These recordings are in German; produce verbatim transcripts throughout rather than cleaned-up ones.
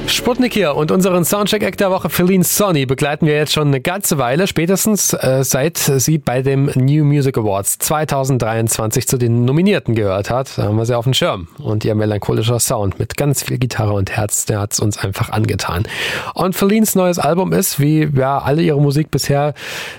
Sputnik hier und unseren Soundcheck-Act der Woche, Feline Sonni, begleiten wir jetzt schon eine ganze Weile, spätestens äh, seit sie bei dem New Music Awards zwanzig dreiundzwanzig zu den Nominierten gehört hat. Da haben wir sie auf dem Schirm und ihr melancholischer Sound mit ganz viel Gitarre und Herz, der hat es uns einfach angetan. Und Felines neues Album ist, wie ja alle ihre Musik bisher,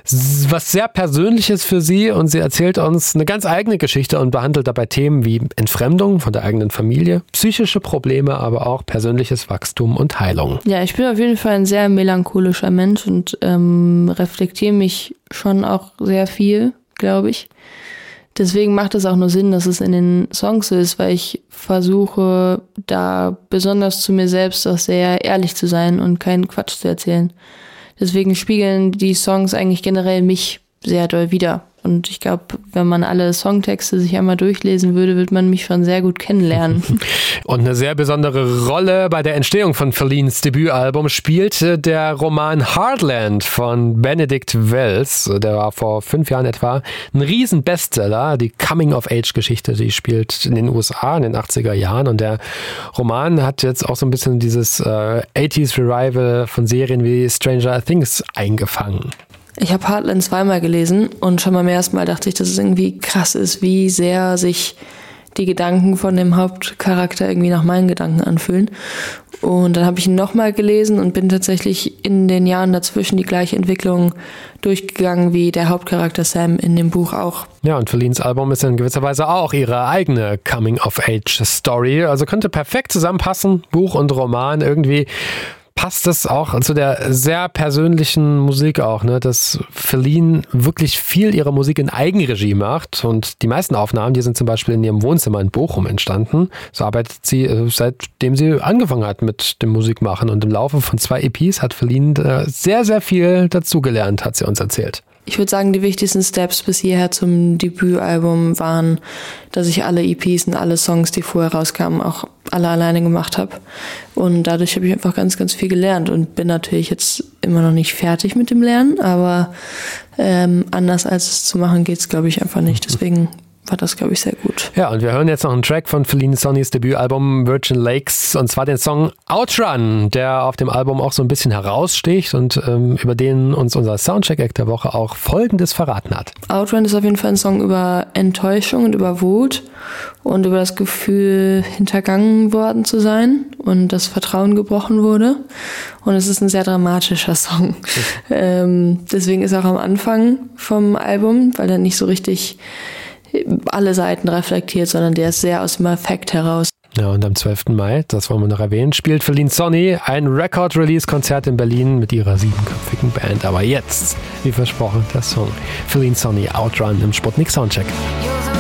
was sehr Persönliches für sie und sie erzählt uns eine ganz eigene Geschichte und behandelt dabei Themen wie Entfremdung von der eigenen Familie, psychische Probleme, aber auch persönliches Wachstum und Heilung. Ja, ich bin auf jeden Fall ein sehr melancholischer Mensch und ähm, reflektiere mich schon auch sehr viel, glaube ich. Deswegen macht es auch nur Sinn, dass es in den Songs so ist, weil ich versuche, da besonders zu mir selbst auch sehr ehrlich zu sein und keinen Quatsch zu erzählen. Deswegen spiegeln die Songs eigentlich generell mich sehr doll wider. Und ich glaube, wenn man alle Songtexte sich einmal durchlesen würde, wird man mich schon sehr gut kennenlernen. Und eine sehr besondere Rolle bei der Entstehung von Felines Debütalbum spielt der Roman Heartland von Benedict Wells. Der war vor fünf Jahren etwa ein Riesen-Bestseller. Die Coming-of-Age-Geschichte, die spielt in den U S A in den achtziger Jahren. Und der Roman hat jetzt auch so ein bisschen dieses äh, achtziger Revival von Serien wie Stranger Things eingefangen. Ich habe Heartland zweimal gelesen und schon beim ersten Mal dachte ich, dass es irgendwie krass ist, wie sehr sich die Gedanken von dem Hauptcharakter irgendwie nach meinen Gedanken anfühlen. Und dann habe ich ihn nochmal gelesen und bin tatsächlich in den Jahren dazwischen die gleiche Entwicklung durchgegangen wie der Hauptcharakter Sam in dem Buch auch. Ja, und Felines Album ist in gewisser Weise auch ihre eigene Coming-of-Age-Story. Also könnte perfekt zusammenpassen, Buch und Roman irgendwie. Passt es auch zu der sehr persönlichen Musik auch, ne, dass Feline wirklich viel ihrer Musik in Eigenregie macht und die meisten Aufnahmen, die sind zum Beispiel in ihrem Wohnzimmer in Bochum entstanden. So arbeitet sie, seitdem sie angefangen hat mit dem Musikmachen und im Laufe von zwei E Ps hat Feline sehr, sehr viel dazugelernt, hat sie uns erzählt. Ich würde sagen, die wichtigsten Steps bis hierher zum Debütalbum waren, dass ich alle E Ps und alle Songs, die vorher rauskamen, auch alle alleine gemacht habe. Und dadurch habe ich einfach ganz, ganz viel gelernt und bin natürlich jetzt immer noch nicht fertig mit dem Lernen, aber ähm, anders als es zu machen geht es, glaube ich, einfach nicht. Deswegen war das, glaube ich, sehr gut. Ja, und wir hören jetzt noch einen Track von Feline Sonnis Debütalbum Virgin Lakes und zwar den Song Outrun, der auf dem Album auch so ein bisschen heraussticht und ähm, über den uns unser Soundcheck-Act der Woche auch Folgendes verraten hat. Outrun ist auf jeden Fall ein Song über Enttäuschung und über Wut und über das Gefühl, hintergangen worden zu sein und das Vertrauen gebrochen wurde. Und es ist ein sehr dramatischer Song. ähm, deswegen ist er auch am Anfang vom Album, weil er nicht so richtig alle Seiten reflektiert, sondern der ist sehr aus dem Affekt heraus. Ja, und am zwölften Mai, das wollen wir noch erwähnen, spielt Feline Sonni ein Record-Release-Konzert in Berlin mit ihrer siebenköpfigen Band. Aber jetzt, wie versprochen, der Song Feline Sonni Outrun im Sputnik Soundcheck.